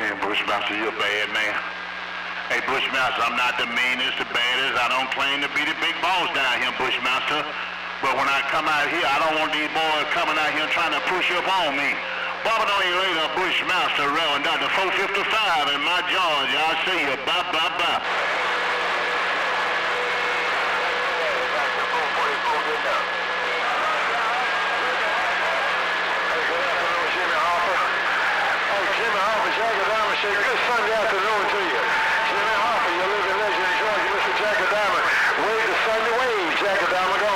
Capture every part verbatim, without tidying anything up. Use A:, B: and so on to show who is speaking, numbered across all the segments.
A: saying, Bushmaster, you're a bad man. Hey, Bushmaster, I'm not the meanest, the baddest. I don't claim to be the big boss down here, Bushmaster. But when I come out here, I don't want these boys coming out here trying to push up on me. Bobbing on you later, Bushmaster, Reverend Doctor four fifty-five in my Georgia. I'll see you. Bye, bye, bye.
B: Good Sunday afternoon to you. Jimmy Hoffa, your living legend in Georgia, Mister Jack Adama. Wave the Sunday wave, Jack Adama, go.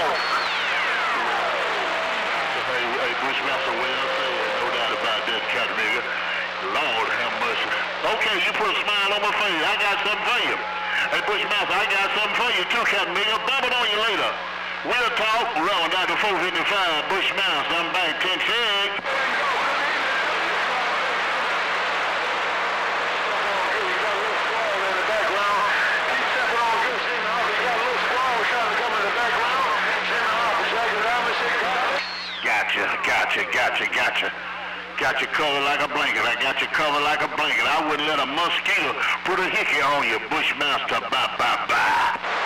A: Hey, hey, Bushmaster, well said, no doubt about that, cat nigga. Lord have mercy. Okay, you put a smile on my face. I got something for you. Hey, Bushmaster, I got something for you too, cat nigga. Bubble on you later. We'll talk. Reverend Doctor four fifty-five, Bushmaster, I'm back. ten six. Gotcha, gotcha, gotcha, gotcha. Got you covered like a blanket. I got you covered like a blanket. I wouldn't let a mosquito put a hickey on you, Bushmaster. Bye, bye, bye.